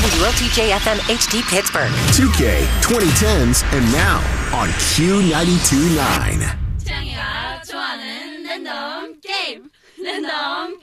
WLTJ FM HD Pittsburgh. 2K, 2010s, and now on Q92.9. 태양이가 좋아하는 랜덤 게임. 랜덤